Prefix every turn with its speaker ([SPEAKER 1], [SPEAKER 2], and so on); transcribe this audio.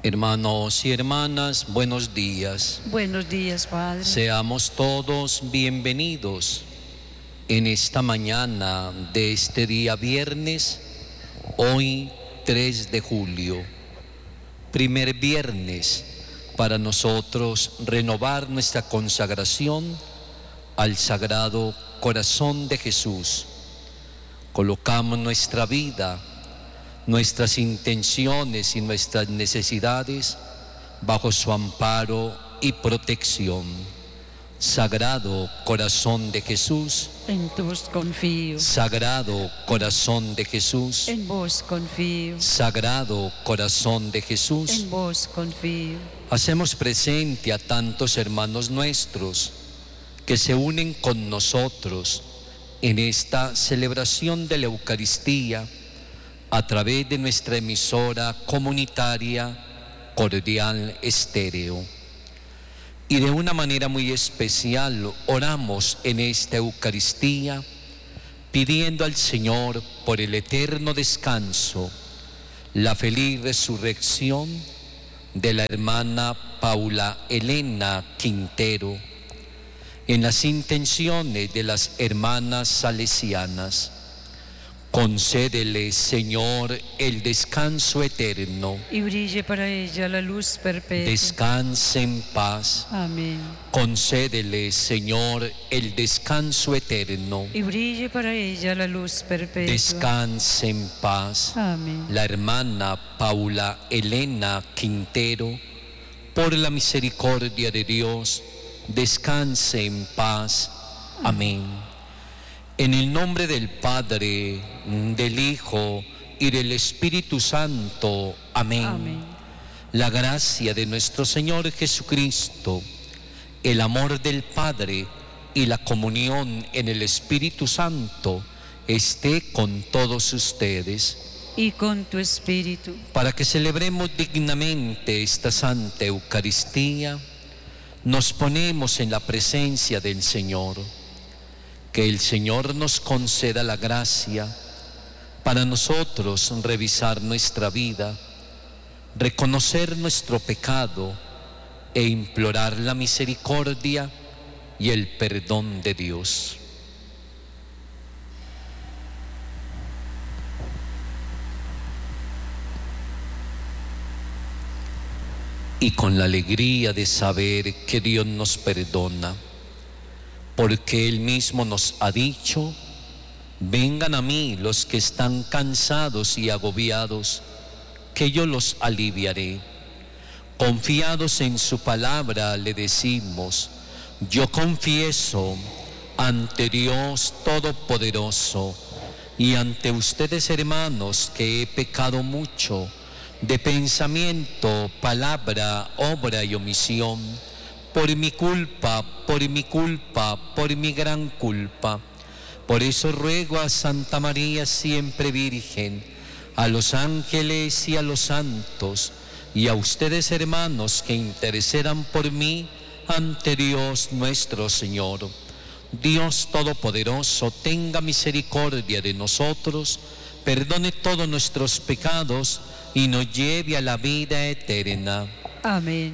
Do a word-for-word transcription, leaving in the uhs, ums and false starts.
[SPEAKER 1] Hermanos y hermanas, buenos días.
[SPEAKER 2] Buenos días, Padre.
[SPEAKER 1] Seamos todos bienvenidos en esta mañana de este día viernes, hoy tres de julio. Primer viernes para nosotros renovar nuestra consagración al Sagrado Corazón de Jesús. Colocamos nuestra vida, nuestras intenciones y nuestras necesidades bajo su amparo y protección. Sagrado Corazón de Jesús,
[SPEAKER 2] En vos confío.
[SPEAKER 1] Sagrado Corazón de Jesús,
[SPEAKER 2] En vos confío.
[SPEAKER 1] Sagrado Corazón de Jesús.
[SPEAKER 2] En vos confío.
[SPEAKER 1] Hacemos presente a tantos hermanos nuestros que se unen con nosotros en esta celebración de la Eucaristía a través de nuestra emisora comunitaria Cordial Estéreo. Y de una manera muy especial oramos en esta Eucaristía pidiendo al Señor por el eterno descanso, la feliz resurrección de la hermana Paula Elena Quintero, en las intenciones de las hermanas salesianas. Concédele, Señor, el descanso eterno.
[SPEAKER 2] Y brille para ella la luz perpetua.
[SPEAKER 1] Descanse en paz.
[SPEAKER 2] Amén.
[SPEAKER 1] Concédele, Señor, el descanso eterno.
[SPEAKER 2] Y brille para ella la luz perpetua.
[SPEAKER 1] Descanse en paz.
[SPEAKER 2] Amén.
[SPEAKER 1] La hermana Paula Elena Quintero, por la misericordia de Dios, descanse en paz. Amén. En el nombre del Padre, del Hijo y del Espíritu Santo. Amén.
[SPEAKER 2] Amén.
[SPEAKER 1] La gracia de nuestro Señor Jesucristo, el amor del Padre y la comunión en el Espíritu Santo esté con todos ustedes.
[SPEAKER 2] Y con tu espíritu.
[SPEAKER 1] Para que celebremos dignamente esta Santa Eucaristía, nos ponemos en la presencia del Señor. Que el Señor nos conceda la gracia para nosotros revisar nuestra vida, reconocer nuestro pecado e implorar la misericordia y el perdón de Dios. Y con la alegría de saber que Dios nos perdona, porque Él mismo nos ha dicho: vengan a mí los que están cansados y agobiados, que yo los aliviaré. Confiados en su palabra le decimos: yo confieso ante Dios Todopoderoso y ante ustedes, hermanos, que he pecado mucho de pensamiento, palabra, obra y omisión. Por mi culpa, por mi culpa, por mi gran culpa. Por eso ruego a Santa María siempre Virgen, a los ángeles y a los santos, y a ustedes, hermanos, que intercedan por mí ante Dios nuestro Señor. Dios Todopoderoso, tenga misericordia de nosotros, perdone todos nuestros pecados y nos lleve a la vida eterna.
[SPEAKER 2] Amén.